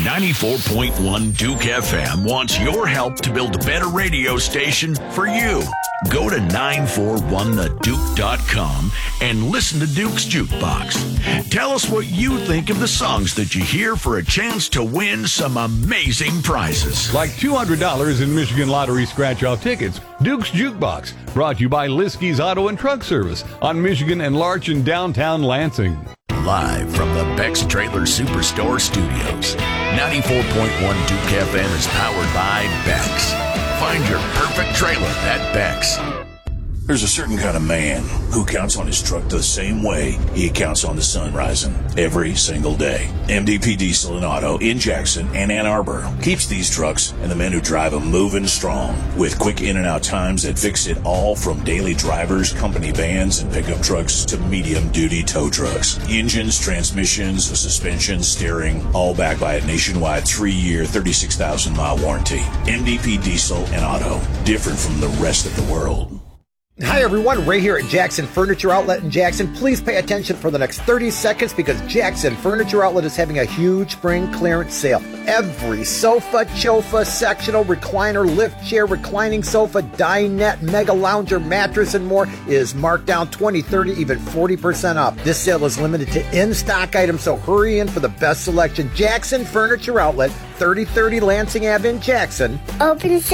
94.1 Duke FM wants your help to build a better radio station for you. Go to 941theduke.com and listen to Duke's Jukebox. Tell us what you think of the songs that you hear for a chance to win some amazing prizes. Like $200 in Michigan Lottery scratch-off tickets. Duke's Jukebox, brought to you by Liskey's Auto and Truck Service on Michigan and Larch in downtown Lansing. Live from the Beck's Trailer Superstore Studios. 94.1 Duke FM is powered by Beck's. Find your perfect trailer at Beck's. There's a certain kind of man who counts on his truck the same way he counts on the sun rising every single day. MDP Diesel and Auto in Jackson and Ann Arbor keeps these trucks and the men who drive them moving strong with quick in and out times that fix it all from daily drivers, company vans, and pickup trucks to medium duty tow trucks. Engines, transmissions, suspension, steering, all backed by a nationwide 3-year, 36,000-mile warranty. MDP Diesel and Auto, different from the rest of the world. Hi everyone, Ray here at Jackson Furniture Outlet in Jackson. Please pay attention for the next 30 seconds because Jackson Furniture Outlet is having a huge spring clearance sale. Every sofa, chofa, sectional, recliner, lift chair, reclining sofa, dinette, mega lounger, mattress, and more is marked down 20, 30, even 40% off. This sale is limited to in-stock items, so hurry in for the best selection. Jackson Furniture Outlet, 3030 Lansing Ave in Jackson. Open